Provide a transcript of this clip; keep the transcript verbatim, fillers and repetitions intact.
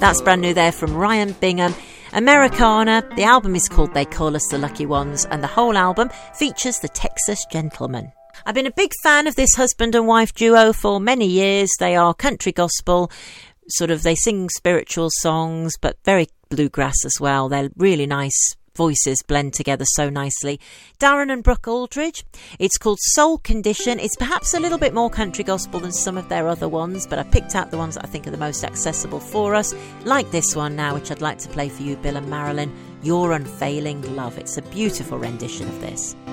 That's brand new there from Ryan Bingham. Americana, the album is called They Call Us the Lucky Ones, and the whole album features the Texas Gentlemen. I've been a big fan of this husband and wife duo for many years. They are country gospel, sort of, they sing spiritual songs, but very bluegrass as well. They're really nice voices, blend together so nicely. Darren and Brooke Aldridge. It's called Soul Condition. It's perhaps a little bit more country gospel than some of their other ones, but I picked out the ones that I think are the most accessible for us, like this one now, which I'd like to play for you, Bill and Marilyn, Your Unfailing Love. It's a beautiful rendition of this.